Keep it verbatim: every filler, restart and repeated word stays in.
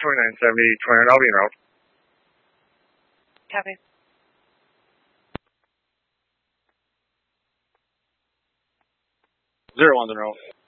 twenty-nine seventy, twenty-nine, I'll be en route. Copy. Zero one's en route.